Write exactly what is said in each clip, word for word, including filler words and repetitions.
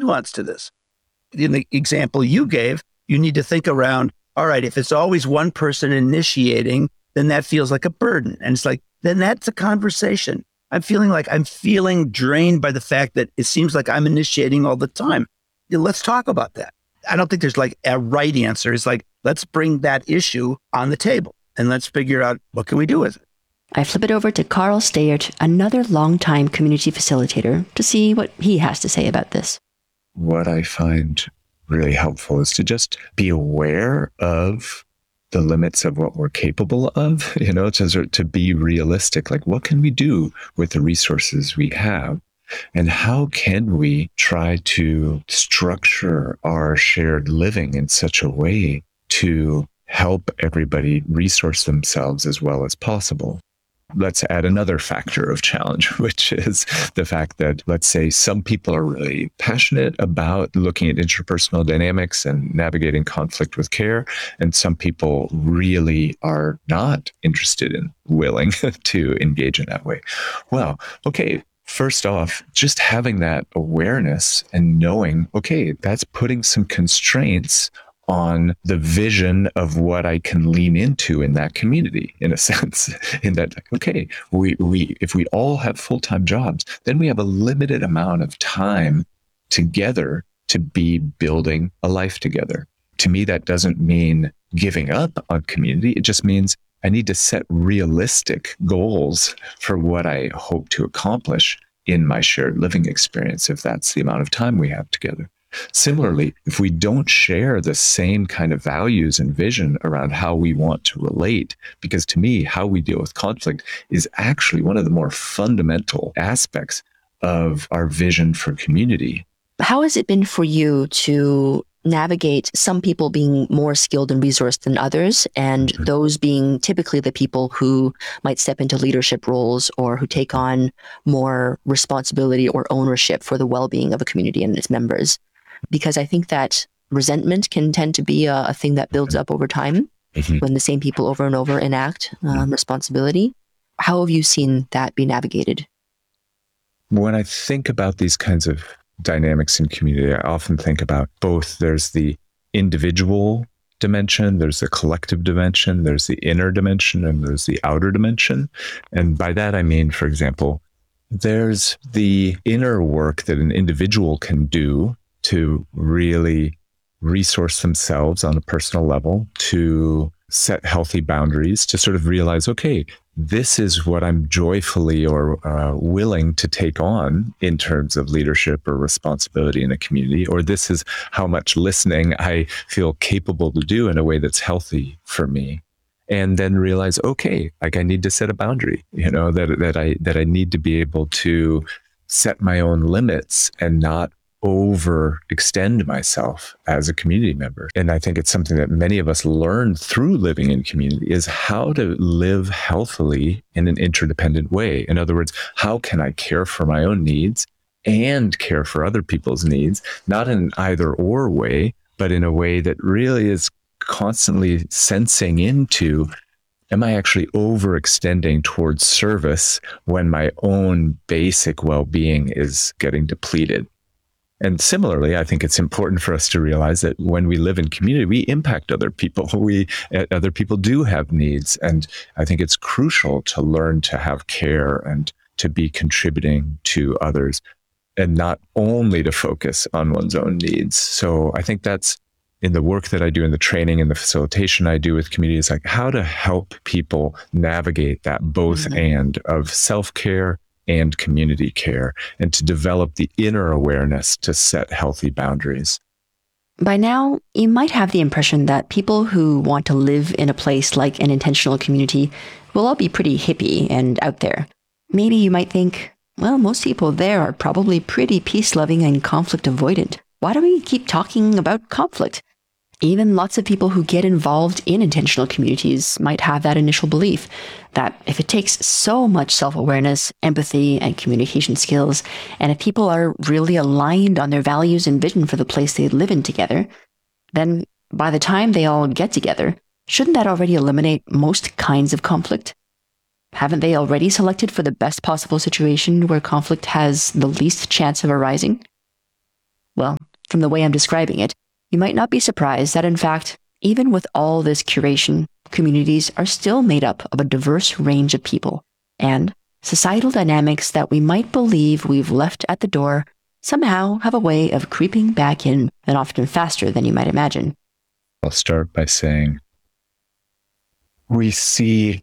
nuance to this. In the example you gave, you need to think around, all right, if it's always one person initiating, then that feels like a burden. And it's like, then that's a conversation. I'm feeling like I'm feeling drained by the fact that it seems like I'm initiating all the time. Let's talk about that. I don't think there's like a right answer. It's like, let's bring that issue on the table and let's figure out what can we do with it. I flip it over to Carl Stayert, another longtime community facilitator, to see what he has to say about this. What I find really helpful is to just be aware of the limits of what we're capable of, you know, to, to be realistic. Like, what can we do with the resources we have? And how can we try to structure our shared living in such a way to help everybody resource themselves as well as possible? Let's add another factor of challenge, which is the fact that, let's say, some people are really passionate about looking at interpersonal dynamics and navigating conflict with care, and some people really are not interested in, willing to engage in that way. Well, okay, first off, just having that awareness and knowing, okay, that's putting some constraints on the vision of what I can lean into in that community, in a sense, in that, okay, we, we, if we all have full-time jobs, then we have a limited amount of time together to be building a life together. To me, that doesn't mean giving up on community. It just means I need to set realistic goals for what I hope to accomplish in my shared living experience, if that's the amount of time we have together. Similarly, if we don't share the same kind of values and vision around how we want to relate, because to me, how we deal with conflict is actually one of the more fundamental aspects of our vision for community. How has it been for you to navigate some people being more skilled and resourced than others, and mm-hmm. those being typically the people who might step into leadership roles or who take on more responsibility or ownership for the well-being of a community and its members? Because I think that resentment can tend to be a, a thing that builds up over time mm-hmm. when the same people over and over enact um, mm-hmm. responsibility. How have you seen that be navigated? When I think about these kinds of dynamics in community, I often think about both. There's the individual dimension, there's the collective dimension, there's the inner dimension, and there's the outer dimension. And by that, I mean, for example, there's the inner work that an individual can do to really resource themselves on a personal level, to set healthy boundaries, to sort of realize, okay, this is what I'm joyfully or uh, willing to take on in terms of leadership or responsibility in a community, or this is how much listening I feel capable to do in a way that's healthy for me. And then realize, okay, like I need to set a boundary, you know, that that I that I need to be able to set my own limits and not overextend myself as a community member. And I think it's something that many of us learn through living in community, is how to live healthily in an interdependent way. In other words, how can I care for my own needs and care for other people's needs, not in an either or way, but in a way that really is constantly sensing into, am I actually overextending towards service when my own basic well-being is getting depleted? And similarly, I think it's important for us to realize that when we live in community, we impact other people. We, other people do have needs. And I think it's crucial to learn to have care and to be contributing to others, and not only to focus on one's own needs. So I think that's in the work that I do, in the training and the facilitation I do with communities, like how to help people navigate that both mm-hmm. and of self-care and community care, and to develop the inner awareness to set healthy boundaries. By now, you might have the impression that people who want to live in a place like an intentional community will all be pretty hippie and out there. Maybe you might think, well, most people there are probably pretty peace-loving and conflict avoidant. Why do we keep talking about conflict? Even lots of people who get involved in intentional communities might have that initial belief that if it takes so much self-awareness, empathy, and communication skills, and if people are really aligned on their values and vision for the place they live in together, then by the time they all get together, shouldn't that already eliminate most kinds of conflict? Haven't they already selected for the best possible situation where conflict has the least chance of arising? Well, from the way I'm describing it, you might not be surprised that, in fact, even with all this curation, communities are still made up of a diverse range of people, and societal dynamics that we might believe we've left at the door somehow have a way of creeping back in, and often faster than you might imagine. I'll start by saying we see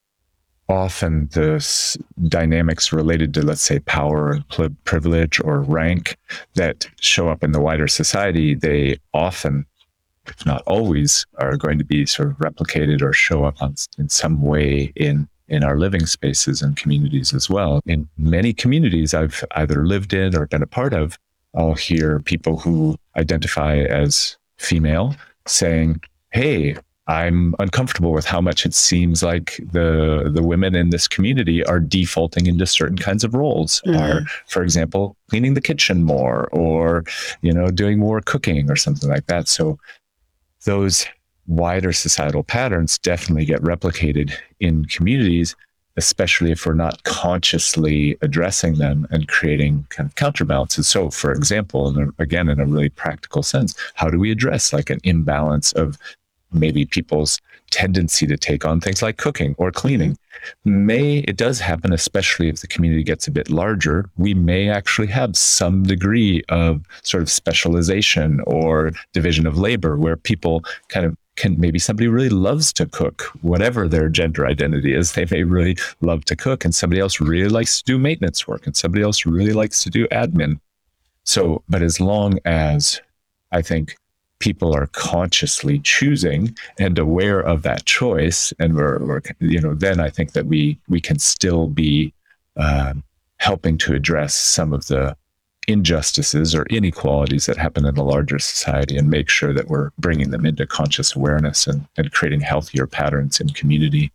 often the s- dynamics related to, let's say, power and pl- privilege or rank that show up in the wider society. They often, if not always, are going to be sort of replicated or show up on, in some way in, in our living spaces and communities as well. In many communities I've either lived in or been a part of, I'll hear people who identify as female saying, hey, I'm uncomfortable with how much it seems like the the women in this community are defaulting into certain kinds of roles. Mm-hmm. Are, for example, cleaning the kitchen more, or, you know, doing more cooking or something like that. So those wider societal patterns definitely get replicated in communities, especially if we're not consciously addressing them and creating kind of counterbalances. So, for example, and again, in a really practical sense, how do we address like an imbalance of maybe people's tendency to take on things like cooking or cleaning? May, it does happen, especially if the community gets a bit larger, we may actually have some degree of sort of specialization or division of labor where people kind of can, maybe somebody really loves to cook, whatever their gender identity is, they may really love to cook, and somebody else really likes to do maintenance work, and somebody else really likes to do admin. So, but as long as I think people are consciously choosing and aware of that choice, and we're, we're you know, then I think that we we can still be uh, helping to address some of the injustices or inequalities that happen in the larger society, and make sure that we're bringing them into conscious awareness and, and creating healthier patterns in community.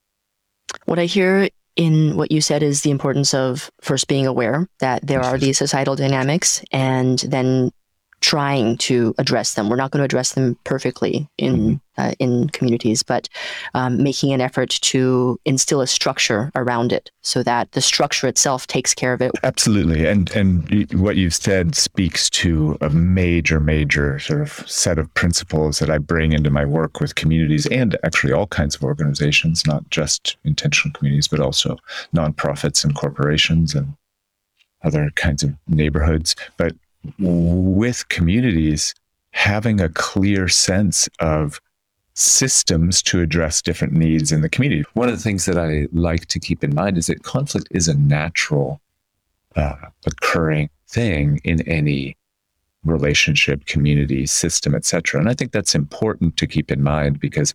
What I hear in what you said is the importance of first being aware that there are these societal dynamics, and then trying to address them. We're not going to address them perfectly in mm-hmm. uh, in communities, but um, making an effort to instill a structure around it so that the structure itself takes care of it. Absolutely. And and what you've said speaks to a major, major sort of set of principles that I bring into my work with communities, and actually all kinds of organizations, not just intentional communities, but also nonprofits and corporations and other kinds of neighborhoods. But with communities, having a clear sense of systems to address different needs in the community. One of the things that I like to keep in mind is that conflict is a natural uh, occurring thing in any relationship, community, system, et cetera. And I think that's important to keep in mind, because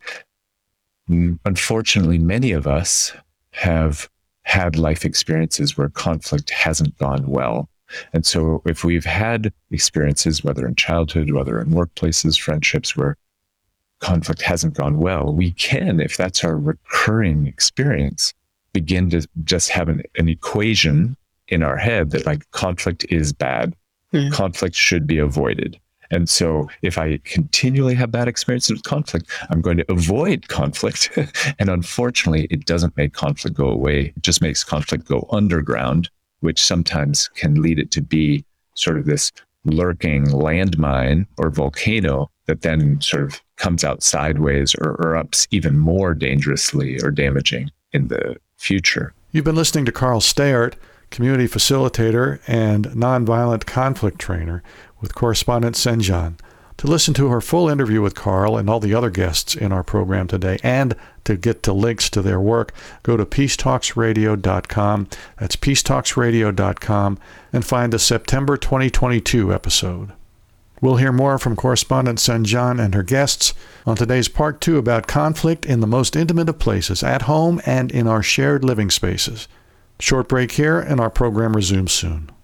unfortunately, many of us have had life experiences where conflict hasn't gone well. And so if we've had experiences, whether in childhood, whether in workplaces, friendships, where conflict hasn't gone well, we can, if that's our recurring experience, begin to just have an, an equation in our head that like conflict is bad. Mm. Conflict should be avoided. And so if I continually have bad experiences with conflict, I'm going to avoid conflict. And unfortunately, it doesn't make conflict go away. It just makes conflict go underground, which sometimes can lead it to be sort of this lurking landmine or volcano that then sort of comes out sideways or erupts even more dangerously or damaging in the future. You've been listening to Carl Stayart, community facilitator and nonviolent conflict trainer with correspondent Senjan. To listen to her full interview with Carl and all the other guests in our program today, and to get to links to their work, go to peace talks radio dot com. That's peace talks radio dot com, and find the September twenty twenty-two episode. We'll hear more from correspondent Senjan and her guests on today's part two about conflict in the most intimate of places, at home and in our shared living spaces. Short break here, and our program resumes soon.